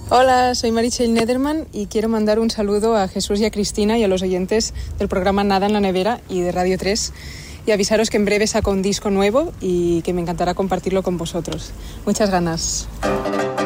Hola, soy Marichel Nederman y quiero mandar un saludo a Jesús y a Cristina y a los oyentes del programa Nada en la Nevera y de Radio 3 y avisaros que en breve saco un disco nuevo y que me encantará compartirlo con vosotros. Muchas ganas.